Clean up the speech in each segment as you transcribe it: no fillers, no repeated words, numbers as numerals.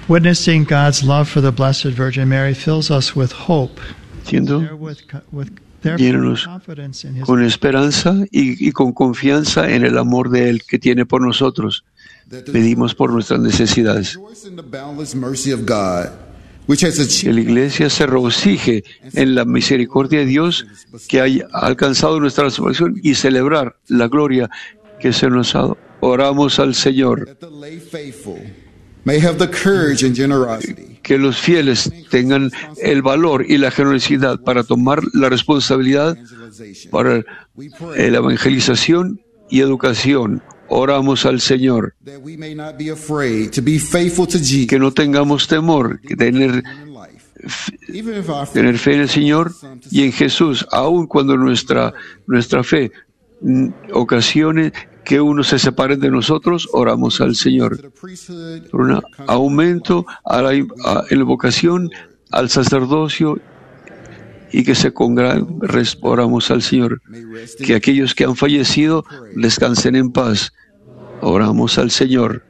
Witnessing God's love for the Blessed Virgin Mary fills us with hope. Siendo Therefore, llenos confidence in His con esperanza y con confianza en el amor de Él que tiene por nosotros. Pedimos por nuestras necesidades. Que la Iglesia se regocije en la misericordia de Dios que haya alcanzado nuestra salvación y celebrar la gloria que se nos ha dado. Oramos al Señor. Que los fieles tengan el valor y la generosidad para tomar la responsabilidad para la evangelización y educación. Oramos al Señor. Que no tengamos temor, que tener fe en el Señor y en Jesús, aun cuando nuestra fe ocasione que unos se separen de nosotros. Oramos al Señor por un aumento en la vocación al sacerdocio y que se congreguen. Oramos al Señor que aquellos que han fallecido descansen en paz. Oramos al Señor.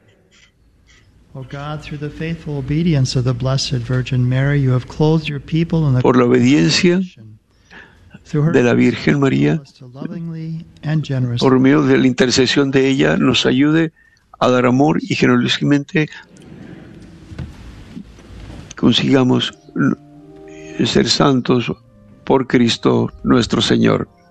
Por la obediencia de la Virgen María, por medio de la intercesión de ella, nos ayude a dar amor y generosamente consigamos ser santos por Cristo nuestro Señor.